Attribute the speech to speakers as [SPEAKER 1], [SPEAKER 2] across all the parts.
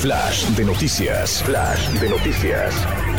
[SPEAKER 1] Flash de noticias. Flash de noticias.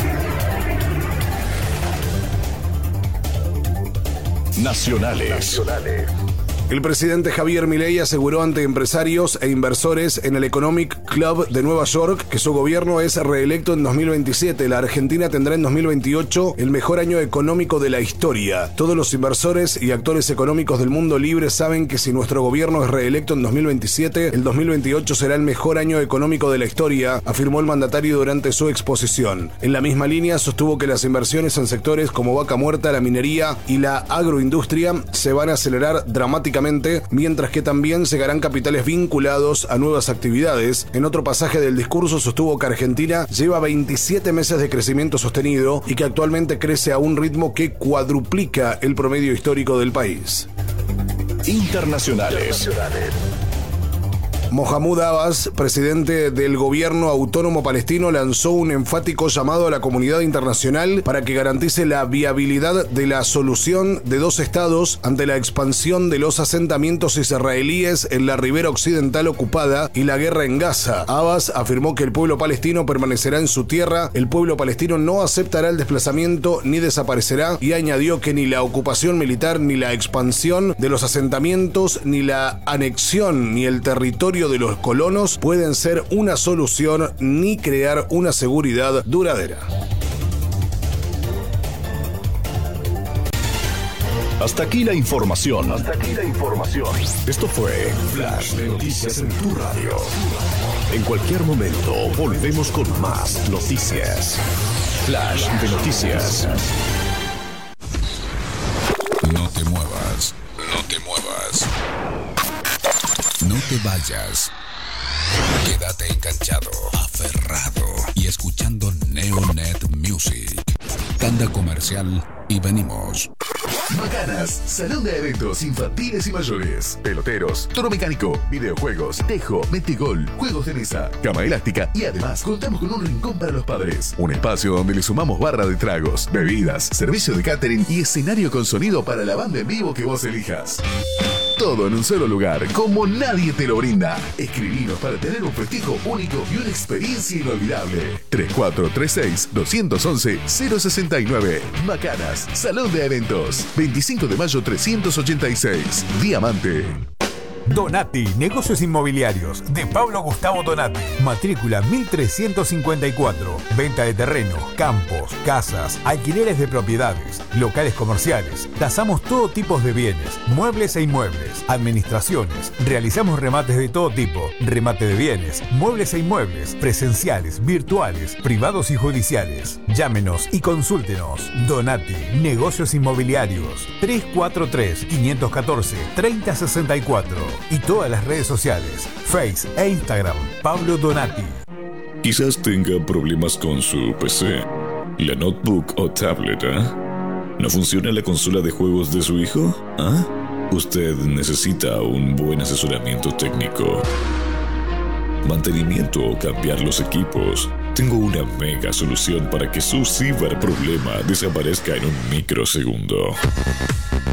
[SPEAKER 1] Nacionales.
[SPEAKER 2] El presidente Javier Milei aseguró ante empresarios e inversores en el Economic Club de Nueva York que su gobierno es reelecto en 2027. La Argentina tendrá en 2028 el mejor año económico de la historia. Todos los inversores y actores económicos del mundo libre saben que si nuestro gobierno es reelecto en 2027, el 2028 será el mejor año económico de la historia, afirmó el mandatario durante su exposición. En la misma línea, sostuvo que las inversiones en sectores como vaca muerta, la minería y la agroindustria se van a acelerar dramáticamente, mientras que también llegarán capitales vinculados a nuevas actividades. En otro pasaje del discurso sostuvo que Argentina lleva 27 meses de crecimiento sostenido y que actualmente crece a un ritmo que cuadruplica el promedio histórico del país.
[SPEAKER 1] Internacionales.
[SPEAKER 2] Mahmoud Abbas, presidente del gobierno autónomo palestino, lanzó un enfático llamado a la comunidad internacional para que garantice la viabilidad de la solución de dos estados ante la expansión de los asentamientos israelíes en la ribera occidental ocupada y la guerra en Gaza. Abbas afirmó que el pueblo palestino permanecerá en su tierra, el pueblo palestino no aceptará el desplazamiento ni desaparecerá, y añadió que ni la ocupación militar, ni la expansión de los asentamientos, ni la anexión, ni el territorio de los colonos pueden ser una solución ni crear una seguridad duradera.
[SPEAKER 1] Hasta aquí la información. Esto fue Flash de Noticias en tu radio. En cualquier momento volvemos con más noticias. Flash de Noticias.
[SPEAKER 3] No te muevas. No te muevas. No te vayas. Quédate enganchado, aferrado y escuchando Neonet Music. Tanda comercial y venimos.
[SPEAKER 4] Macanas, salón de eventos infantiles y mayores, peloteros, toro mecánico, videojuegos, tejo, metegol, juegos de mesa, cama elástica y además contamos con un rincón para los padres. Un espacio donde le sumamos barra de tragos, bebidas, servicio de catering y escenario con sonido para la banda en vivo que vos elijas. Todo en un solo lugar, como nadie te lo brinda. Escribinos para tener un festejo único y una experiencia inolvidable. 3436-211-069. Macanas, Salón de Eventos. 25 de mayo 386. Diamante.
[SPEAKER 5] Donati, negocios inmobiliarios, de Pablo Gustavo Donati. Matrícula 1354. Venta de terreno, campos, casas, alquileres de propiedades, locales comerciales. Tasamos todo tipo de bienes, muebles e inmuebles, administraciones. Realizamos remates de todo tipo, remate de bienes, muebles e inmuebles, presenciales, virtuales, privados y judiciales. Llámenos y consúltenos. Donati, negocios inmobiliarios. 343-514-3064. Y todas las redes sociales, Face e Instagram, Pablo Donati.
[SPEAKER 6] Quizás tenga problemas con su PC, la notebook o tablet, ¿No funciona la consola de juegos de su hijo? Usted necesita un buen asesoramiento técnico, mantenimiento o cambiar los equipos. Tengo una mega solución para que su ciberproblema desaparezca en un microsegundo.